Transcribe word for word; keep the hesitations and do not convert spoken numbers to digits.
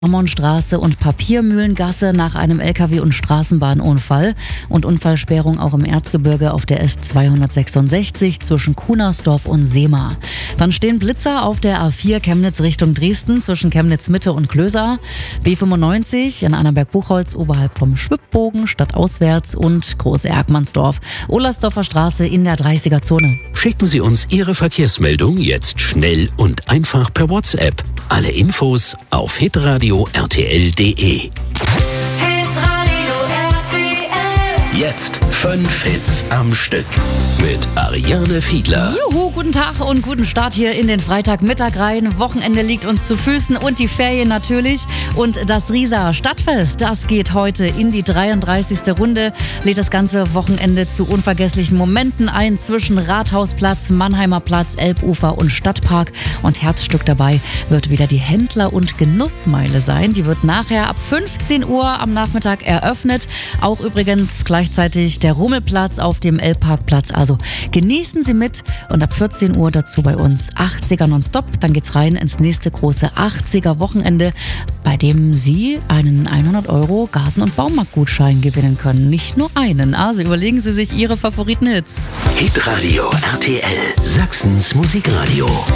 Ammonstraße und Papiermühlengasse nach einem L K W- und Straßenbahnunfall und Unfallsperrung auch im Erzgebirge auf der S zweihundertsechsundsechzig zwischen Kunersdorf und Sehma. Dann stehen Blitzer auf der A vier Chemnitz Richtung Dresden zwischen Chemnitz Mitte und Klöser, B fünfundneunzig in Annaberg-Buchholz oberhalb vom Schwibbogen stadtauswärts und Groß-Erkmannsdorf, Ohlsdorfer Straße in der dreißiger-Zone. Schicken Sie uns Ihre Verkehrsmeldung jetzt schnell und einfach per WhatsApp. Alle Infos auf hitradio r t l punkt d e. Hitradio R T L. Jetzt fünf Hits am Stück mit Ariane Fiedler. Juhu, guten Tag und guten Start hier in den Freitagmittag rein. Wochenende liegt uns zu Füßen und die Ferien natürlich. Und das Riesa Stadtfest, das geht heute in die dreiunddreißigste Runde. Lädt das ganze Wochenende zu unvergesslichen Momenten ein zwischen Rathausplatz, Mannheimer Platz, Elbufer und Stadtpark. Und Herzstück dabei wird wieder die Händler- und Genussmeile sein. Die wird nachher ab fünfzehn Uhr am Nachmittag eröffnet. Auch übrigens gleichzeitig der Rummelplatz auf dem Elbparkplatz. Also genießen Sie mit und ab vierzehn Uhr dazu bei uns achtziger nonstop. Dann geht's rein ins nächste große achtziger Wochenende, bei dem Sie einen hundert Euro Garten- und Baumarktgutschein gewinnen können. Nicht nur einen. Also überlegen Sie sich Ihre Favoriten-Hits. Hitradio R T L, Sachsens Musikradio.